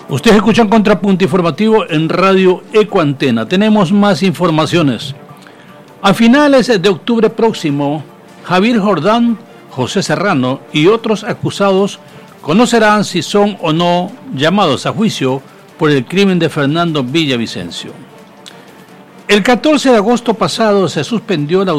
Ustedes escuchan Contrapunto Informativo en Radio Ecoantena. Tenemos más informaciones. A finales de octubre próximo, Javier Jordán, José Serrano y otros acusados conocerán si son o no llamados a juicio por el crimen de Fernando Villavicencio. El 14 de agosto pasado se suspendió la